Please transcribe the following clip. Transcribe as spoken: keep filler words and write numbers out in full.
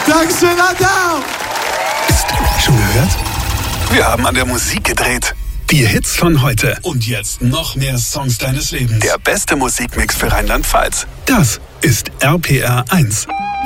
Dankeschön, Adele! Psst, schon gehört? Wir haben an der Musik gedreht. Die Hits von heute. Und jetzt noch mehr Songs deines Lebens. Der beste Musikmix für Rheinland-Pfalz. Das ist R P R eins.